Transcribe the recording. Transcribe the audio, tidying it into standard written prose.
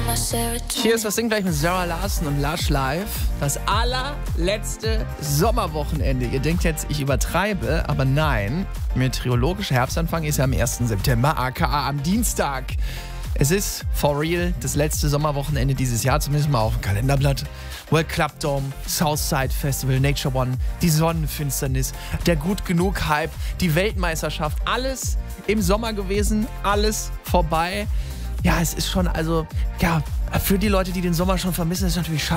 Hier ist das Ding gleich mit Sarah Larson und Lush Live. Das allerletzte Sommerwochenende. Ihr denkt jetzt, ich übertreibe, aber nein. Meteorologischer Herbstanfang ist ja am 1. September, aka am Dienstag. Es ist for real das letzte Sommerwochenende dieses Jahr, zumindest mal auf dem Kalenderblatt. World Club Dome, Southside Festival, Nature One, die Sonnenfinsternis, der Gut-Genug-Hype, die Weltmeisterschaft, alles im Sommer gewesen, alles vorbei. Ja, es ist schon, also, ja, für die Leute, die den Sommer schon vermissen, ist es natürlich schade.